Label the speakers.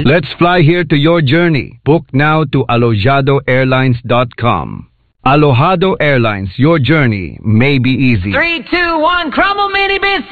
Speaker 1: Let's fly here to your journey. Book now to alojadoairlines.com. Alojado Airlines, your journey may be easy.
Speaker 2: 3, 2, 1, crumble mini biscuit.